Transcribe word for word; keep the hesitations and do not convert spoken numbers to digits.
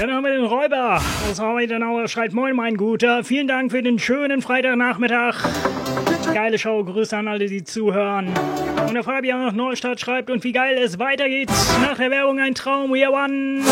Dann haben wir den Räuber aus Heidenauer, schreibt moin mein Guter. Vielen Dank für den schönen Freitagnachmittag. Geile Show, Grüße an alle, die zuhören. Und der Fabian aus Neustadt schreibt, und wie geil es weitergeht. Nach der Werbung ein Traum, we are one.